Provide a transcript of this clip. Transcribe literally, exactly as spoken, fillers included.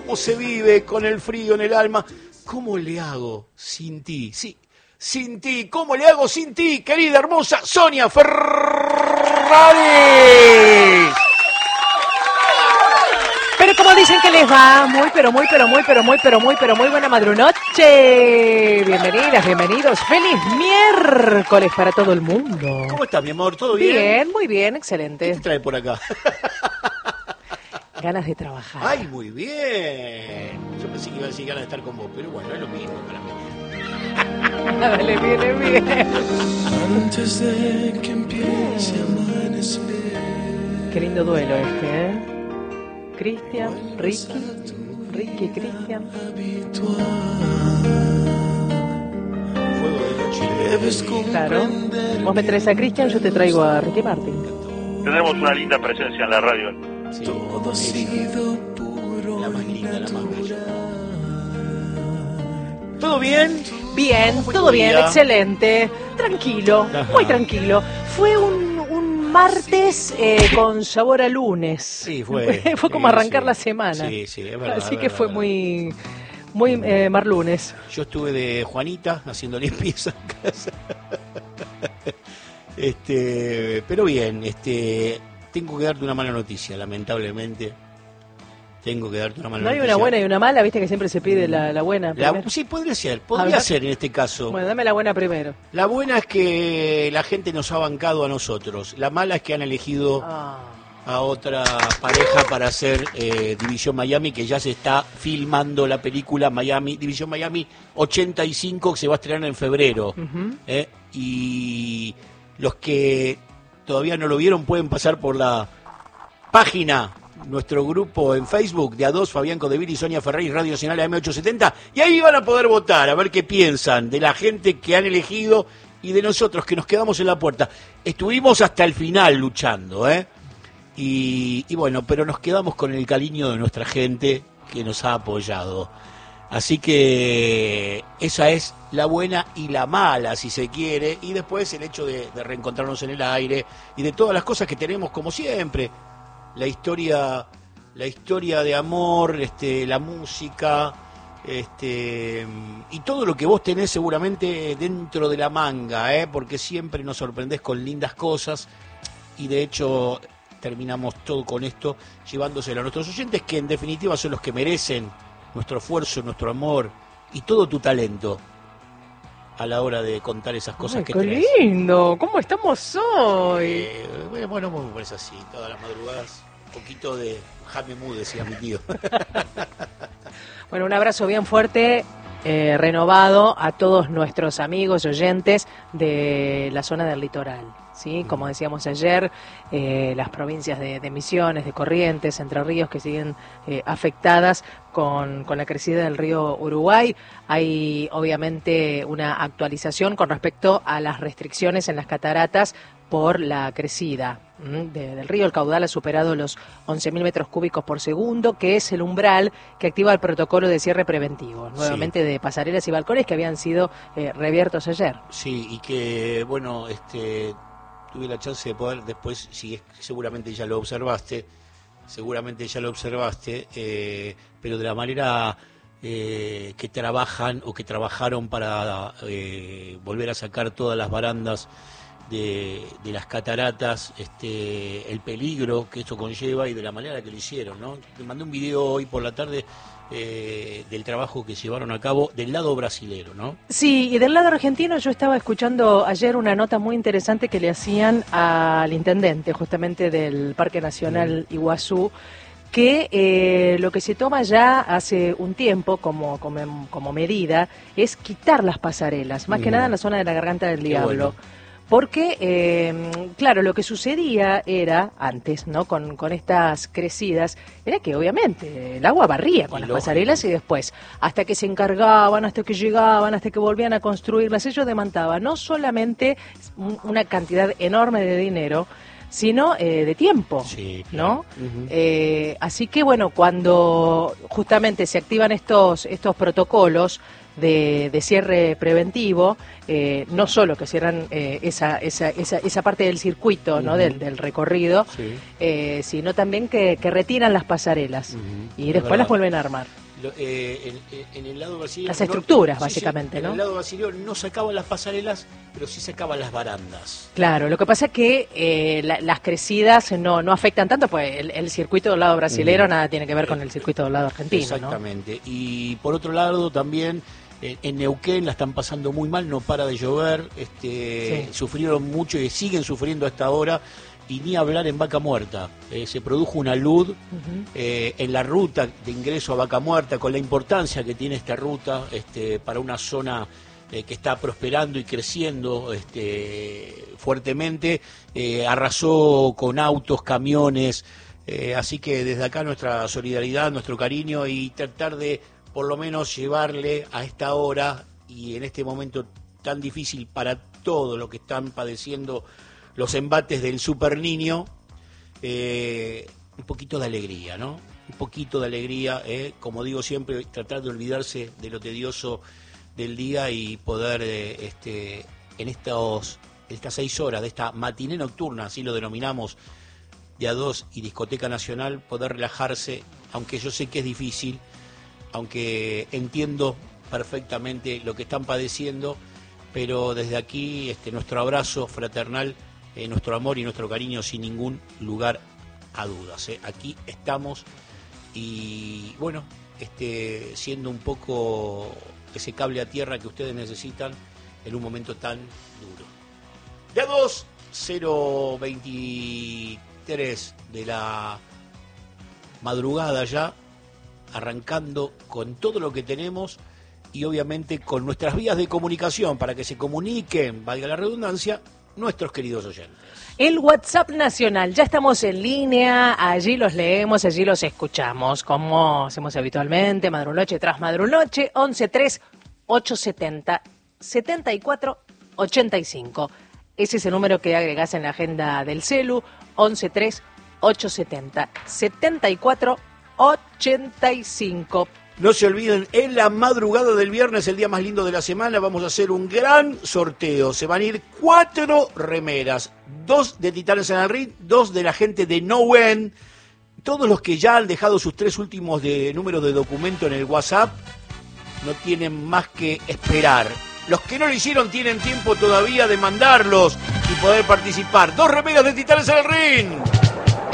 cómo se vive con el frío en el alma. ¿Cómo le hago sin ti? Sí, sin ti. ¿Cómo le hago sin ti, querida hermosa Sonia Ferrari? Pero como dicen que les va, muy, pero muy, pero muy, pero muy, pero muy, pero muy buena madrunoche. Bienvenidas, bienvenidos. Feliz miércoles para todo el mundo. ¿Cómo estás, mi amor? ¿Todo bien? Bien, muy bien, excelente. ¿Qué te trae por acá? Ganas de trabajar. Ay, muy bien. Yo pensé que iba a decir ganas de estar con vos, pero bueno, es lo mismo para mí. Dale, viene bien. Antes de que empiece a amanecer. Qué lindo duelo este, ¿eh? Cristian, Ricky, Ricky, Cristian. Fuego de noche. Claro. Vos me traes a Cristian, yo te traigo a Ricky Martin. Tenemos una linda presencia en la radio. Sí, Todo ha sido puro. la más linda, la más bella. ¿Todo bien? Bien, fue todo tu bien, día? excelente. Tranquilo, Ajá. muy tranquilo. Fue un, un martes eh, con sabor a lunes. Sí, fue. Fue como Sí, arrancar sí. la semana. Sí, sí, es verdad. Así es que verdad, fue es muy, muy eh, marlunes. verdad. Yo estuve de Juanita haciendo limpieza en casa. Este, pero bien, este, tengo que darte una mala noticia, lamentablemente. Tengo que darte una mala No hay noticia. una buena y una mala, viste que siempre se pide la, la buena La- primero. sí, podría ser, A podría ver. ser en este caso. Bueno, dame la buena primero. La buena es que la gente nos ha bancado a nosotros. La mala es que han elegido Ah. a otra pareja para hacer eh, División Miami, que ya se está filmando la película Miami, División Miami ochenta y cinco, que se va a estrenar en febrero. Ujú. ¿eh? Y los que todavía no lo vieron pueden pasar por la página, nuestro grupo en Facebook de A dos, Fabián Codevil y Sonia Ferrari, Radio Nacional A M ochocientos setenta, y ahí van a poder votar, a ver qué piensan de la gente que han elegido y de nosotros que nos quedamos en la puerta. Estuvimos hasta el final luchando, ¿eh? Y, y bueno, pero nos quedamos con el cariño de nuestra gente que nos ha apoyado. Así que esa es la buena y la mala, si se quiere, y después el hecho de, de reencontrarnos en el aire y de todas las cosas que tenemos, como siempre, la historia, la historia de amor, este, la música, este, y todo lo que vos tenés seguramente dentro de la manga, ¿eh? Porque siempre nos sorprendés con lindas cosas y de hecho terminamos todo con esto llevándoselo a nuestros oyentes, que en definitiva son los que merecen nuestro esfuerzo, nuestro amor y todo tu talento a la hora de contar esas cosas Ay, que qué tenés. lindo, ¿cómo estamos hoy? Eh, bueno, bueno, me parece así, todas las madrugadas, un poquito de Jaime Mu, decía mi tío. Bueno, un abrazo bien fuerte, eh, renovado a todos nuestros amigos y oyentes de la zona del litoral. ¿Sí? Como decíamos ayer, eh, las provincias de, de Misiones, de Corrientes, Entre Ríos, que siguen eh, afectadas con, con la crecida del río Uruguay. Hay obviamente una actualización con respecto a las restricciones en las cataratas por la crecida ¿m? de, del río. El caudal ha superado los once mil metros cúbicos por segundo, que es el umbral que activa el protocolo de cierre preventivo, nuevamente de pasarelas y balcones que habían sido eh, reabiertos ayer. Sí, y que, bueno, este... tuve la chance de poder después, si es, seguramente ya lo observaste, seguramente ya lo observaste, eh, pero de la manera eh, que trabajan o que trabajaron para eh, volver a sacar todas las barandas de, de las cataratas, este, el peligro que esto conlleva y de la manera que lo hicieron, ¿no? Te mandé un video hoy por la tarde eh, del trabajo que llevaron a cabo del lado brasilero, ¿no? Sí, y del lado argentino yo estaba escuchando ayer una nota muy interesante que le hacían al intendente justamente del Parque Nacional Iguazú, que eh, lo que se toma ya hace un tiempo como, como, como medida es quitar las pasarelas, más que Mm. nada en la zona de la Garganta del Qué Diablo. bueno. Porque, eh, claro, lo que sucedía era, antes, ¿no? Con, con estas crecidas, era que obviamente el agua barría con Y las lógico. pasarelas y después, hasta que se encargaban, hasta que llegaban, hasta que volvían a construirlas, ellos demandaban no solamente un- una cantidad enorme de dinero, sino eh, de tiempo, Sí, ¿no? claro. Ujú. Eh, así que, bueno, cuando justamente se activan estos, estos protocolos de, de cierre preventivo, eh, no solo que cierran eh, esa, esa, esa, esa parte del circuito, ¿no? Ujú. del, del recorrido, Sí. eh, sino también que, que retiran las pasarelas Ujú. y Es después verdad. las vuelven a armar. lo, eh, en, en el lado brasileño... Las estructuras, no, básicamente, sí, sí, ¿no? En el lado brasileño no sacaban las pasarelas, pero sí sacaban las barandas. Claro, lo que pasa es que eh, la, las crecidas no, no afectan tanto, pues el, el circuito del lado brasilero Mm. nada tiene que ver con el circuito del lado argentino, Exactamente. ¿No? Y por otro lado también eh, en Neuquén la están pasando muy mal, no para de llover, este, Sí. sufrieron mucho y siguen sufriendo hasta ahora. Y ni hablar en Vaca Muerta. Eh, se produjo una luz Uh-huh. eh, en la ruta de ingreso a Vaca Muerta, con la importancia que tiene esta ruta este, para una zona eh, que está prosperando y creciendo este, fuertemente. Eh, arrasó con autos, camiones. Eh, así que desde acá nuestra solidaridad, nuestro cariño y tratar de por lo menos llevarle a esta hora y en este momento tan difícil para todo lo que están padeciendo los embates del Super Niño, eh, un poquito de alegría, ¿no? Un poquito de alegría, eh, como digo siempre, tratar de olvidarse de lo tedioso del día y poder, eh, este, en estos, estas seis horas de esta matiné nocturna, así lo denominamos, de A dos y Discoteca Nacional, poder relajarse, aunque yo sé que es difícil, aunque entiendo perfectamente lo que están padeciendo, pero desde aquí este, nuestro abrazo fraternal, Eh, nuestro amor y nuestro cariño sin ningún lugar a dudas. ¿eh? Aquí estamos y bueno, este, siendo un poco ese cable a tierra que ustedes necesitan en un momento tan duro. De A dos, cero veintitrés de la madrugada ya, arrancando con todo lo que tenemos y obviamente con nuestras vías de comunicación para que se comuniquen, valga la redundancia, nuestros queridos oyentes. El WhatsApp nacional, ya estamos en línea, allí los leemos, allí los escuchamos, como hacemos habitualmente, madrunoche tras madrunoche, once tres ocho setenta setenta y cuatro ochenta y cinco. Ese es el número que agregás en la agenda del celu, once tres ocho setenta setenta y cuatro ochenta y cinco. No se olviden, en la madrugada del viernes, el día más lindo de la semana, vamos a hacer un gran sorteo. Se van a ir cuatro remeras, dos de Titanes en el Ring, dos de la gente de Nowen. Todos los que ya han dejado sus tres últimos de números de documento en el WhatsApp no tienen más que esperar. Los que no lo hicieron tienen tiempo todavía de mandarlos y poder participar. Dos remeras de Titanes en el Ring.